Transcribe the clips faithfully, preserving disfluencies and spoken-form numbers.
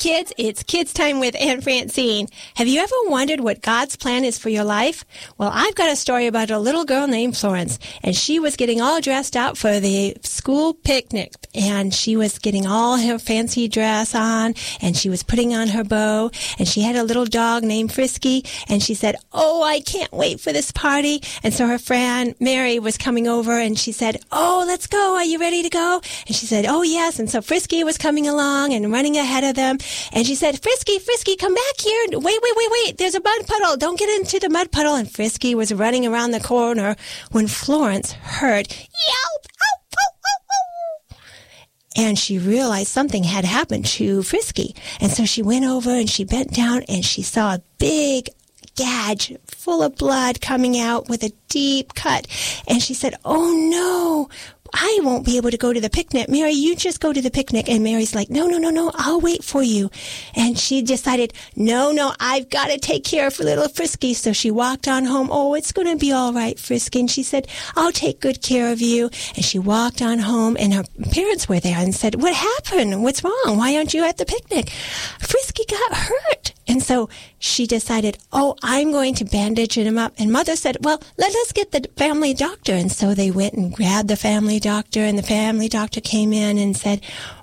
kids, it's Kids Time with Aunt Francine. Have you ever wondered what God's plan is for your life? Well, I've got a story about a little girl named Florence, and she was getting all dressed out for the school picnic, and she was getting all her fancy dress on, and she was putting on her bow, and she had a little dog named Frisky, and she said, "Oh, I can't wait for this party." And so her friend Mary was coming over, and she said, "Oh, let's go. Are you ready to go?" And she said, "Oh, yes." And so Frisky was coming along and running ahead of them, and she said, "Frisky, Frisky, come back here. Wait, wait, wait, wait. There's a mud puddle. Don't get into the mud puddle." And Frisky was running around the corner when Florence heard, "Yelp! Ow, ow, ow, ow." And she realized something had happened to Frisky. And so she went over and she bent down and she saw a big gouge full of blood coming out with a deep cut. And she said, "Oh, no. I won't be able to go to the picnic. Mary, you just go to the picnic." And Mary's like, "No, no, no, no, I'll wait for you." And she decided, no, no, I've got to take care of little Frisky. So she walked on home. "Oh, it's going to be all right, Frisky." And she said, "I'll take good care of you." And she walked on home, and her parents were there and said, "What happened? What's wrong? Why aren't you at the picnic?" "Frisky got hurt." And so she decided, "Oh, I'm going to bandage him up." And Mother said, "Well, let us get the family doctor." And so they went and grabbed the family doctor, and the family doctor came in and said,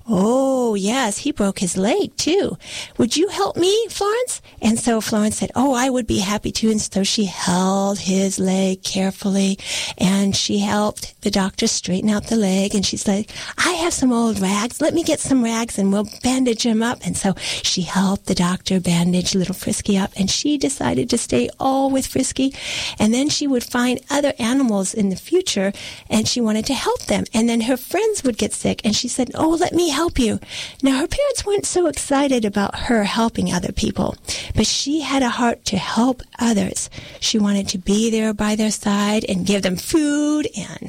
"Oh, yes, he broke his leg, too. Would you help me, Florence?" And so Florence said, "Oh, I would be happy to." And so she held his leg carefully, and she helped the doctor straighten out the leg. And she's like, "I have some old rags. Let me get some rags, and we'll bandage him up." And so she helped the doctor bandage little Frisky up, and she decided to stay all with Frisky. And then she would find other animals in the future, and she wanted to help them. And then her friends would get sick, and she said, "Oh, let me help you." Now, her parents weren't so excited about her helping other people, but she had a heart to help others. She wanted to be there by their side and give them food and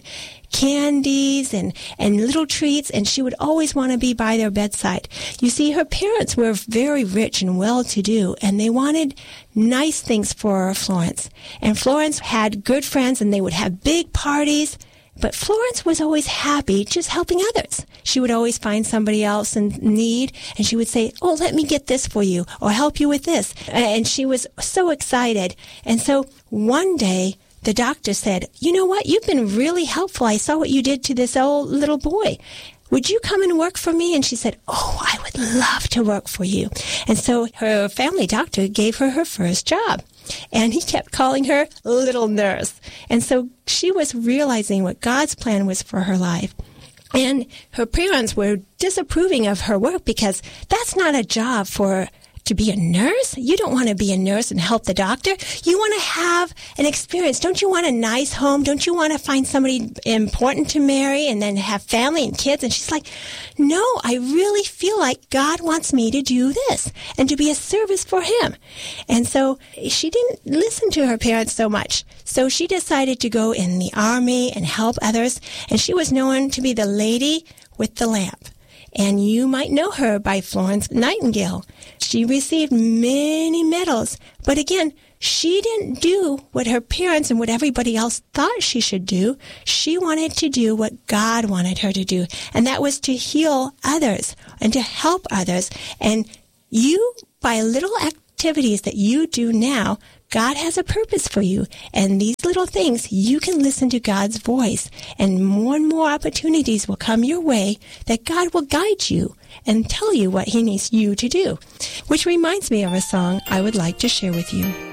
candies and, and little treats, and she would always want to be by their bedside. You see, her parents were very rich and well-to-do, and they wanted nice things for Florence. And Florence had good friends, and they would have big parties. But Florence was always happy just helping others. She would always find somebody else in need, and she would say, "Oh, let me get this for you," or "help you with this." And she was so excited. And so one day, the doctor said, "You know what? You've been really helpful. I saw what you did to this old little boy. Would you come and work for me?" And she said, "Oh, I would love to work for you." And so her family doctor gave her her first job. And he kept calling her Little Nurse. And so she was realizing what God's plan was for her life. And her parents were disapproving of her work because that's not a job for to be a nurse. You don't want to be a nurse and help the doctor. You want to have an experience. Don't you want a nice home? Don't you want to find somebody important to marry and then have family and kids? And she's like, "No, I really feel like God wants me to do this and to be a service for him." And so she didn't listen to her parents so much. So she decided to go in the army and help others. And she was known to be the lady with the lamp. And you might know her by Florence Nightingale. She received many medals, but again, she didn't do what her parents and what everybody else thought she should do. She wanted to do what God wanted her to do, and that was to heal others and to help others. And you, by little activities that you do now, God has a purpose for you. And these little things, you can listen to God's voice. And more and more opportunities will come your way that God will guide you and tell you what he needs you to do. Which reminds me of a song I would like to share with you.